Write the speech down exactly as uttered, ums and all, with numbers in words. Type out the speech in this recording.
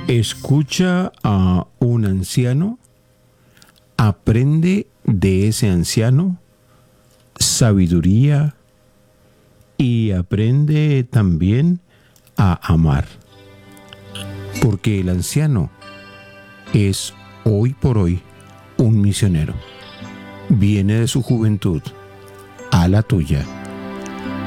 Escucha a un anciano, aprende de ese anciano sabiduría y aprende también a amar. Porque el anciano es hoy por hoy un misionero. Viene de su juventud a la tuya.